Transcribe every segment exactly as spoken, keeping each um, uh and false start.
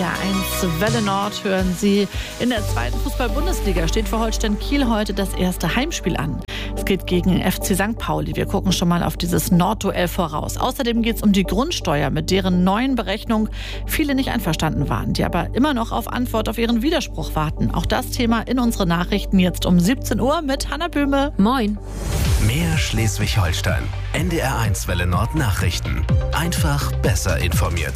R eins Welle Nord hören Sie. In der zweiten Fußball-Bundesliga steht für Holstein Kiel heute das erste Heimspiel an. Es geht gegen F C Sankt Pauli. Wir gucken schon mal auf dieses Nordduell voraus. Außerdem geht es um die Grundsteuer, mit deren neuen Berechnung viele nicht einverstanden waren, die aber immer noch auf Antwort auf ihren Widerspruch warten. Auch das Thema in unseren Nachrichten jetzt um siebzehn Uhr mit Hanna Böhme. Moin. Mehr Schleswig-Holstein. N D R eins Welle Nord Nachrichten. Einfach besser informiert.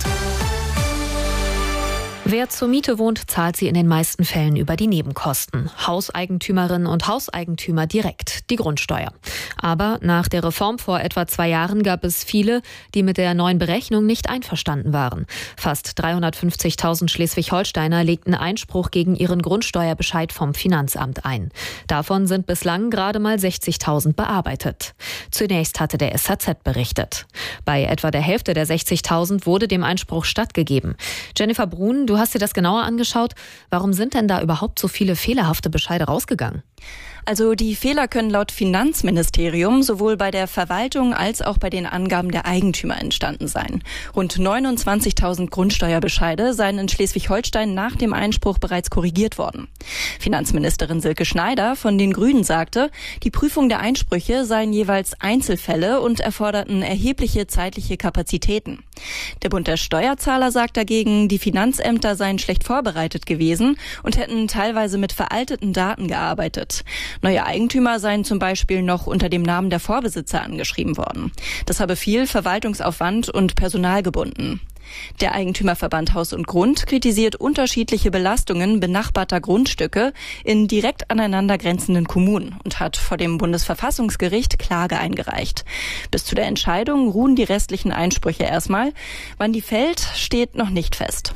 Wer zur Miete wohnt, zahlt sie in den meisten Fällen über die Nebenkosten. Hauseigentümerinnen und Hauseigentümer direkt die Grundsteuer. Aber nach der Reform vor etwa zwei Jahren gab es viele, die mit der neuen Berechnung nicht einverstanden waren. Fast dreihundertfünfzigtausend Schleswig-Holsteiner legten Einspruch gegen ihren Grundsteuerbescheid vom Finanzamt ein. Davon sind bislang gerade mal sechzigtausend bearbeitet. Zunächst hatte der S H Z berichtet. Bei etwa der Hälfte der sechzigtausend wurde dem Einspruch stattgegeben. Jennifer Brun, du hast dir das genauer angeschaut. Warum sind denn da überhaupt so viele fehlerhafte Bescheide rausgegangen? Also die Fehler können laut Finanzministerium sowohl bei der Verwaltung als auch bei den Angaben der Eigentümer entstanden sein. Rund neunundzwanzigtausend Grundsteuerbescheide seien in Schleswig-Holstein nach dem Einspruch bereits korrigiert worden. Finanzministerin Silke Schneider von den Grünen sagte, die Prüfung der Einsprüche seien jeweils Einzelfälle und erforderten erhebliche zeitliche Kapazitäten. Der Bund der Steuerzahler sagt dagegen, die Finanzämter seien schlecht vorbereitet gewesen und hätten teilweise mit veralteten Daten gearbeitet. Neue Eigentümer seien zum Beispiel noch unter dem Namen der Vorbesitzer angeschrieben worden. Das habe viel Verwaltungsaufwand und Personal gebunden. Der Eigentümerverband Haus und Grund kritisiert unterschiedliche Belastungen benachbarter Grundstücke in direkt aneinander grenzenden Kommunen und hat vor dem Bundesverfassungsgericht Klage eingereicht. Bis zu der Entscheidung ruhen die restlichen Einsprüche erstmal. Wann die fällt, steht noch nicht fest.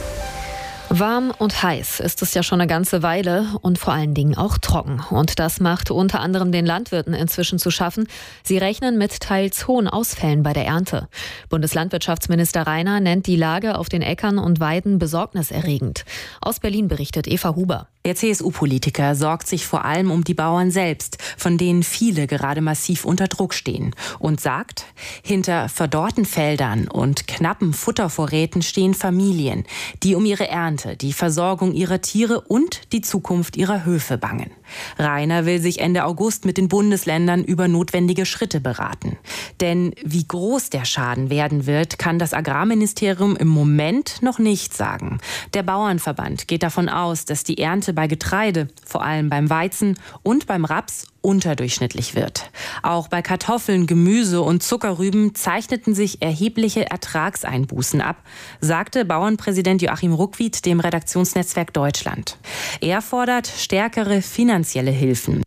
Warm und heiß ist es ja schon eine ganze Weile und vor allen Dingen auch trocken. Und das macht unter anderem den Landwirten inzwischen zu schaffen. Sie rechnen mit teils hohen Ausfällen bei der Ernte. Bundeslandwirtschaftsminister Reiner nennt die Lage auf den Äckern und Weiden besorgniserregend. Aus Berlin berichtet Eva Huber. Der C S U-Politiker sorgt sich vor allem um die Bauern selbst, von denen viele gerade massiv unter Druck stehen. Und sagt, hinter verdorrten Feldern und knappen Futtervorräten stehen Familien, die um ihre Ernte, die Versorgung ihrer Tiere und die Zukunft ihrer Höfe bangen. Reiner will sich Ende August mit den Bundesländern über notwendige Schritte beraten. Denn wie groß der Schaden werden wird, kann das Agrarministerium im Moment noch nicht sagen. Der Bauernverband geht davon aus, dass die Ernte bei Getreide, vor allem beim Weizen und beim Raps, unterdurchschnittlich wird. Auch bei Kartoffeln, Gemüse und Zuckerrüben zeichneten sich erhebliche Ertragseinbußen ab, sagte Bauernpräsident Joachim Ruckwied dem Redaktionsnetzwerk Deutschland. Er fordert stärkere finanzielle Hilfen.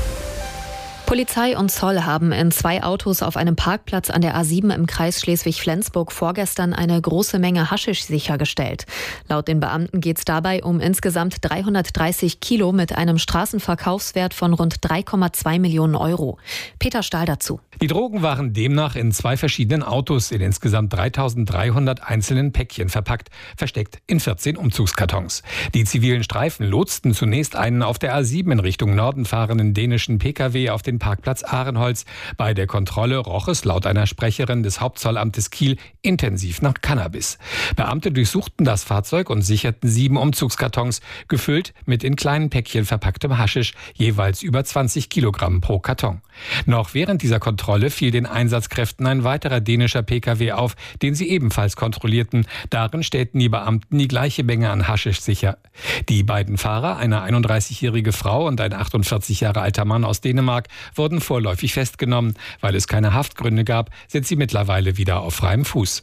Polizei und Zoll haben in zwei Autos auf einem Parkplatz an der A sieben im Kreis Schleswig-Flensburg vorgestern eine große Menge Haschisch sichergestellt. Laut den Beamten geht es dabei um insgesamt dreihundertdreißig Kilo mit einem Straßenverkaufswert von rund drei Komma zwei Millionen Euro. Peter Stahl dazu. Die Drogen waren demnach in zwei verschiedenen Autos in insgesamt dreitausenddreihundert einzelnen Päckchen verpackt, versteckt in vierzehn Umzugskartons. Die zivilen Streifen lotsten zunächst einen auf der A sieben in Richtung Norden fahrenden dänischen Pkw auf den Parkplatz Ahrenholz. Bei der Kontrolle roch es laut einer Sprecherin des Hauptzollamtes Kiel intensiv nach Cannabis. Beamte durchsuchten das Fahrzeug und sicherten sieben Umzugskartons, gefüllt mit in kleinen Päckchen verpacktem Haschisch, jeweils über zwanzig Kilogramm pro Karton. Noch während dieser Kontrolle fiel den Einsatzkräften ein weiterer dänischer Pkw auf, den sie ebenfalls kontrollierten. Darin stellten die Beamten die gleiche Menge an Haschisch sicher. Die beiden Fahrer, eine einunddreißigjährige Frau und ein achtundvierzig Jahre alter Mann aus Dänemark, wurden vorläufig festgenommen. Weil es keine Haftgründe gab, sind sie mittlerweile wieder auf freiem Fuß.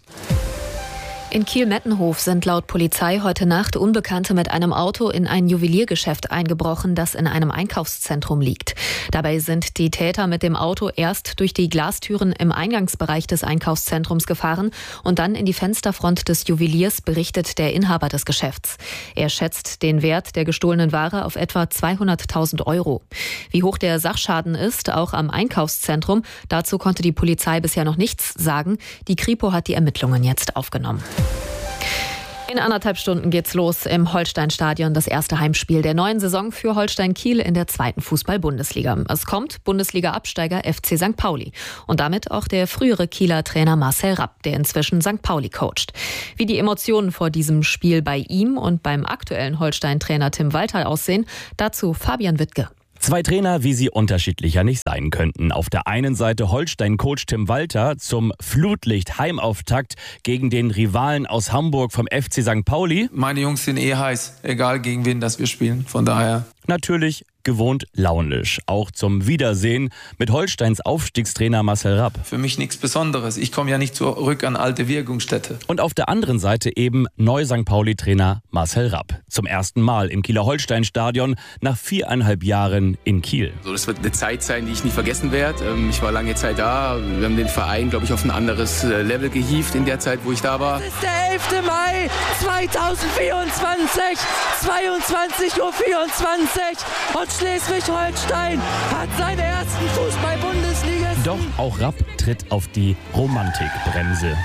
In Kiel-Mettenhof sind laut Polizei heute Nacht Unbekannte mit einem Auto in ein Juweliergeschäft eingebrochen, das in einem Einkaufszentrum liegt. Dabei sind die Täter mit dem Auto erst durch die Glastüren im Eingangsbereich des Einkaufszentrums gefahren und dann in die Fensterfront des Juweliers, berichtet der Inhaber des Geschäfts. Er schätzt den Wert der gestohlenen Ware auf etwa zweihunderttausend Euro. Wie hoch der Sachschaden ist, auch am Einkaufszentrum, dazu konnte die Polizei bisher noch nichts sagen. Die Kripo hat die Ermittlungen jetzt aufgenommen. In anderthalb Stunden geht's los im Holstein-Stadion, das erste Heimspiel der neuen Saison für Holstein Kiel in der zweiten Fußball-Bundesliga. Es kommt Bundesliga-Absteiger F C Sankt Pauli und damit auch der frühere Kieler Trainer Marcel Rapp, der inzwischen Sankt Pauli coacht. Wie die Emotionen vor diesem Spiel bei ihm und beim aktuellen Holstein-Trainer Tim Walter aussehen, dazu Fabian Wittke. Zwei Trainer, wie sie unterschiedlicher nicht sein könnten. Auf der einen Seite Holstein-Coach Tim Walter zum Flutlicht-Heimauftakt gegen den Rivalen aus Hamburg vom F C Sankt Pauli. Meine Jungs sind eh heiß, egal gegen wen das wir spielen. Von daher natürlich gewohnt launisch. Auch zum Wiedersehen mit Holsteins Aufstiegstrainer Marcel Rapp. Für mich nichts Besonderes. Ich komme ja nicht zurück an alte Wirkungsstätte. Und auf der anderen Seite eben Neu-Sankt Pauli-Trainer Marcel Rapp. Zum ersten Mal im Kieler Holstein-Stadion nach viereinhalb Jahren in Kiel. So, das wird eine Zeit sein, die ich nie vergessen werde. Ich war lange Zeit da. Wir haben den Verein, glaube ich, auf ein anderes Level gehievt in der Zeit, wo ich da war. Es ist der elfte Mai zweitausendvierundzwanzig, zweiundzwanzig Uhr vierundzwanzig. Und Schleswig-Holstein hat seine ersten Fußball-Bundesligisten. Doch auch Rapp tritt auf die Romantikbremse.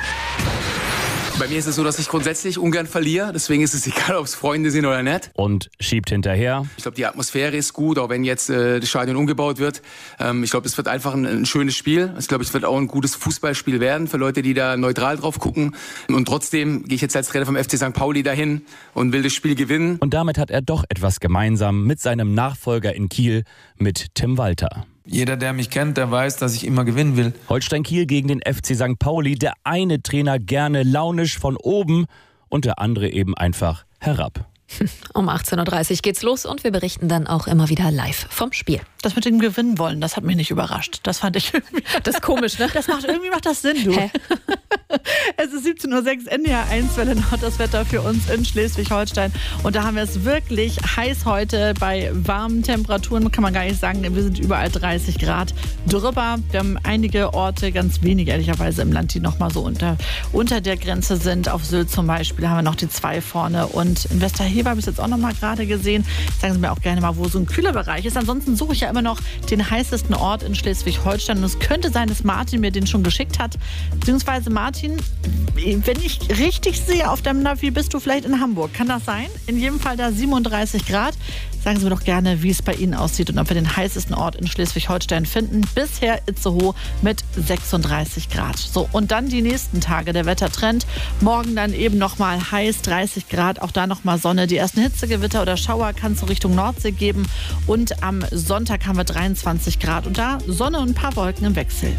Bei mir ist es so, dass ich grundsätzlich ungern verliere. Deswegen ist es egal, ob es Freunde sind oder nicht. Und schiebt hinterher. Ich glaube, die Atmosphäre ist gut, auch wenn jetzt äh, das Stadion umgebaut wird. Ähm, ich glaube, es wird einfach ein, ein schönes Spiel. Ich glaube, es wird auch ein gutes Fußballspiel werden für Leute, die da neutral drauf gucken. Und trotzdem gehe ich jetzt als Trainer vom F C Sankt Pauli dahin und will das Spiel gewinnen. Und damit hat er doch etwas gemeinsam mit seinem Nachfolger in Kiel, mit Tim Walter. Jeder, der mich kennt, der weiß, dass ich immer gewinnen will. Holstein Kiel gegen den F C Sankt Pauli. Der eine Trainer gerne launisch von oben und der andere eben einfach herab. Um achtzehn Uhr dreißig geht's los und wir berichten dann auch immer wieder live vom Spiel. Das mit dem Gewinnen wollen, das hat mich nicht überrascht. Das fand ich irgendwie... Das ist komisch, ne? Das macht, irgendwie macht das Sinn, du. Hä? Es ist siebzehn Uhr sechs, N D R eins Welle Nord, das Wetter für uns in Schleswig-Holstein. Und da haben wir es wirklich heiß heute bei warmen Temperaturen, kann man gar nicht sagen. Wir sind überall dreißig Grad drüber. Wir haben einige Orte, ganz wenige ehrlicherweise im Land, die noch mal so unter, unter der Grenze sind. Auf Sylt zum Beispiel haben wir noch die zwei vorne. Und in Westerhever habe ich es jetzt auch noch mal gerade gesehen. Sagen Sie mir auch gerne mal, wo so ein kühler Bereich ist. Ansonsten suche ich ja immer noch den heißesten Ort in Schleswig-Holstein. Und es könnte sein, dass Martin mir den schon geschickt hat. Beziehungsweise Martin, wenn ich richtig sehe auf deinem Navi, bist du vielleicht in Hamburg. Kann das sein? In jedem Fall da siebenunddreißig Grad. Sagen Sie mir doch gerne, wie es bei Ihnen aussieht und ob wir den heißesten Ort in Schleswig-Holstein finden. Bisher Itzehoe mit sechsunddreißig Grad. So, und dann die nächsten Tage, der Wettertrend. Morgen dann eben nochmal heiß, dreißig Grad. Auch da nochmal Sonne. Die ersten Hitzegewitter oder Schauer kann es so Richtung Nordsee geben. Und am Sonntag haben wir dreiundzwanzig Grad. Und da Sonne und ein paar Wolken im Wechsel.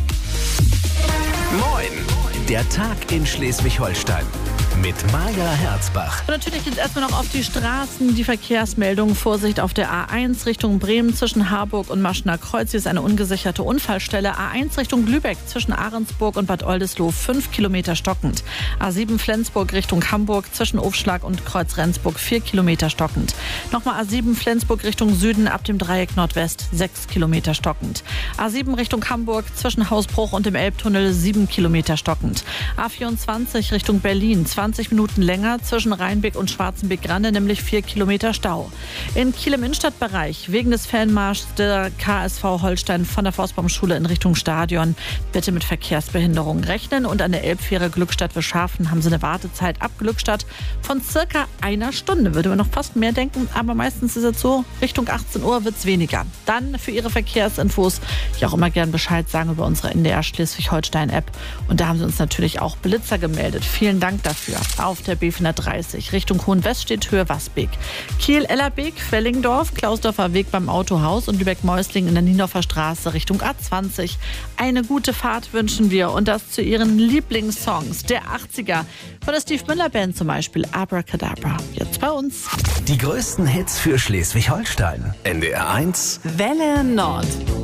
Moin! Der Tag in Schleswig-Holstein mit Maja Herzbach. Und natürlich jetzt erstmal noch auf die Straßen. Die Verkehrsmeldung. Vorsicht auf der A eins Richtung Bremen zwischen Harburg und Maschener Kreuz. Hier ist eine ungesicherte Unfallstelle. A eins Richtung Lübeck zwischen Ahrensburg und Bad Oldesloe fünf Kilometer stockend. A sieben Flensburg Richtung Hamburg zwischen Ofschlag und Kreuz Rendsburg vier Kilometer stockend. Nochmal A sieben Flensburg Richtung Süden ab dem Dreieck Nordwest sechs Kilometer stockend. A sieben Richtung Hamburg zwischen Hausbruch und dem Elbtunnel sieben Kilometer stockend. A vierundzwanzig Richtung Berlin zwanzig Minuten länger zwischen Rheinbeck und Schwarzenbeck-Grande, nämlich vier Kilometer Stau. In Kiel im Innenstadtbereich wegen des Fanmarschs der K S V Holstein von der Forstbaumschule in Richtung Stadion bitte mit Verkehrsbehinderungen rechnen. Und an der Elbfähre Glückstadt-Wischhafen haben sie eine Wartezeit ab Glückstadt von circa einer Stunde. Würde man noch fast mehr denken, aber meistens ist es so, Richtung achtzehn Uhr wird es weniger. Dann für Ihre Verkehrsinfos, ich auch immer gern Bescheid sagen über unsere N D R Schleswig-Holstein-App. Und da haben sie uns natürlich auch Blitzer gemeldet. Vielen Dank dafür. Auf der B vierhundertdreißig Richtung Hohenwest steht Höhe Wasbeek. Kiel-Ellerbeek, Fellingdorf, Klausdorfer Weg beim Autohaus und Lübeck-Meusling in der Niendorfer Straße Richtung A zwanzig. Eine gute Fahrt wünschen wir und das zu Ihren Lieblingssongs der achtziger. Von der Steve Miller Band zum Beispiel Abracadabra. Jetzt bei uns. Die größten Hits für Schleswig-Holstein. N D R eins Welle Nord.